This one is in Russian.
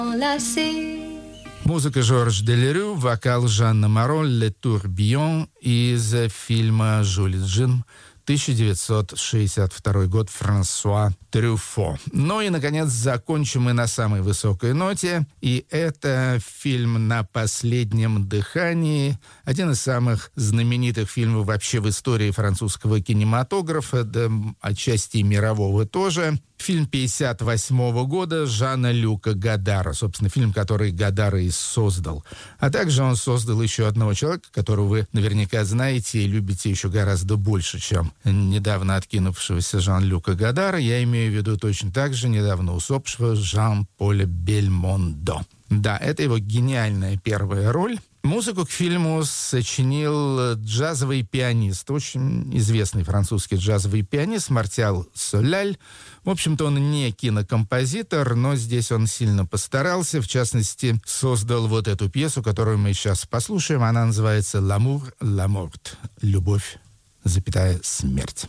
Музыка Жорж Делерю, вокал Жанна Моро, «Ле Турбillon» из фильма «Жюль и Джим», 1962 год, Франсуа Трюфо. Ну и, наконец, закончим мы на самой высокой ноте. И это фильм «На последнем дыхании». Один из самых знаменитых фильмов вообще в истории французского кинематографа, да отчасти и мирового тоже. Фильм 1958 года Жана Люка Годара. Собственно, фильм, который Годар и создал. А также он создал еще одного человека, которого вы наверняка знаете и любите еще гораздо больше, чем недавно откинувшегося Жан-Люка Годара. Я имею в виду точно так же недавно усопшего Жан-Поля Бельмондо. Да, это его гениальная первая роль. Музыку к фильму сочинил джазовый пианист, очень известный французский джазовый пианист Мартиал Соляль. В общем-то, он не кинокомпозитор, но здесь он сильно постарался. В частности, создал вот эту пьесу, которую мы сейчас послушаем. Она называется «L'amour, la mort» — «Любовь, запятая, смерть».